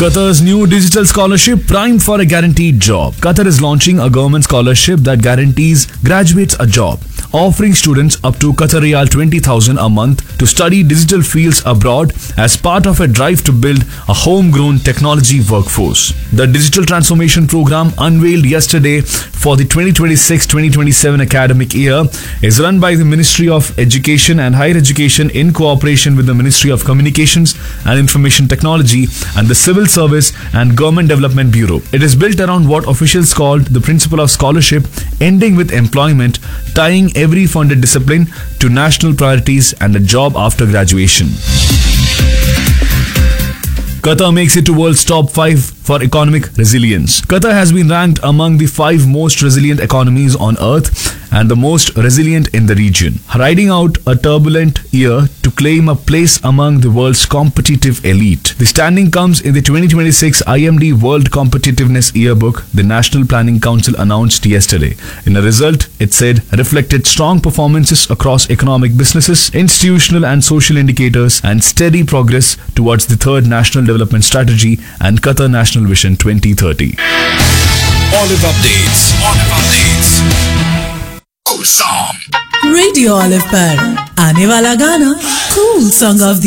Qatar's new digital scholarship primed for a guaranteed job. Qatar is launching a government scholarship that guarantees graduates a job, offering students up to Qatar Riyal 20,000 a month to study digital fields abroad as part of a drive to build a homegrown technology workforce. The digital transformation program, unveiled yesterday for the 2026-2027 academic year, is run by the Ministry of Education and Higher Education in cooperation with the Ministry of Communications and Information Technology and the Civil Service and Government Development Bureau. It is built around what officials called the principle of scholarship, ending with employment, tying every funded discipline to national priorities and a job after graduation. Qatar makes it to world's top 5 for economic resilience. Qatar has been ranked among the 5 most resilient economies on earth and the most resilient in the region, riding out a turbulent year to claim a place among the world's competitive elite. The standing comes in the 2026 IMD World Competitiveness Yearbook the National Planning Council announced yesterday. In a result, it said, reflected strong performances across economic businesses, institutional and social indicators, and steady progress towards the 3rd National Development Strategy and Qatar National Vision 2030. Olive updates. Cool song. Radio olive पर आने वाला गाना cool song of